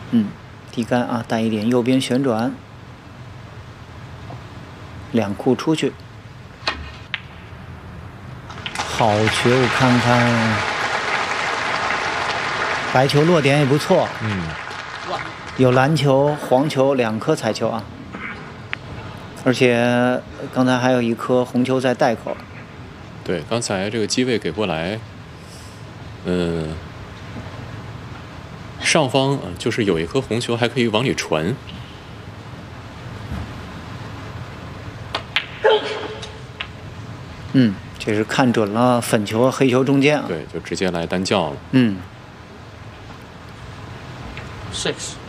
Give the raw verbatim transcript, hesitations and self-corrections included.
嗯，低杆啊，带一点右边旋转，两库出去。好球，看看，白球落点也不错。 嗯， 有蓝球、黄球两颗彩球啊，而且刚才还有一颗红球在袋口。 对，刚才这个机位给过来，呃，上方就是有一颗红球还可以往里传。 嗯，这是看准了粉球和黑球中间啊。 对，就直接来单叫了。 嗯。 Six.